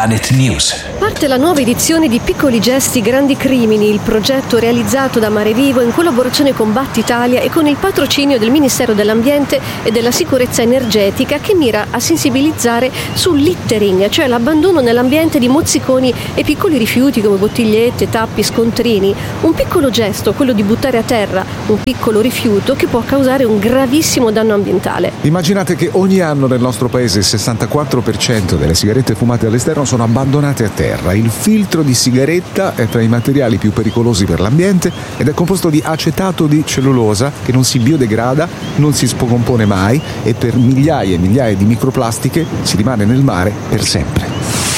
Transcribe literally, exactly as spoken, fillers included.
Planet News. Parte la nuova edizione di Piccoli gesti, grandi crimini, il progetto realizzato da Mare Vivo in collaborazione con Battitalia e con il patrocinio del Ministero dell'Ambiente e della Sicurezza Energetica, che mira a sensibilizzare sul littering, cioè l'abbandono nell'ambiente di mozziconi e piccoli rifiuti come bottigliette, tappi, scontrini. Un piccolo gesto, quello di buttare a terra un piccolo rifiuto, che può causare un gravissimo danno ambientale. Immaginate che ogni anno nel nostro paese il sessantaquattro per cento delle sigarette fumate all'esterno sono abbandonate a terra. Il filtro di sigaretta è tra i materiali più pericolosi per l'ambiente ed è composto di acetato di cellulosa che non si biodegrada, non si scompone mai e per migliaia e migliaia di microplastiche si rimane nel mare per sempre.